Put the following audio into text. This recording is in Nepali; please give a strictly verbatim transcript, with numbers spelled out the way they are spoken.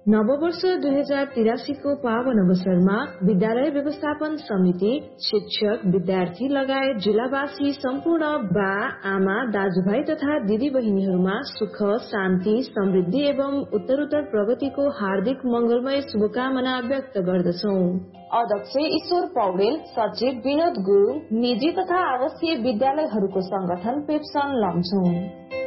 नववर्ष दुई हजार तिरासी को पावन अवसरमा विद्यालय व्यवस्थापन समिति, शिक्षक, विद्यार्थी लगायत जिल्लावासी सम्पूर्ण बा, आमा, दाजुभाइ तथा दिदी बहिनीहरूमा सुख, शान्ति, समृद्धि एवं उत्तरोत्तर प्रगतिको हार्दिक मंगलमय शुभकामना व्यक्त गर्दछौ। अध्यक्ष ईश्वर पौडेल, सचिव विनोद गुरुङ, निजी तथा आवासीय विद्यालयहरूको संगठन पेप्सन लम्छौं।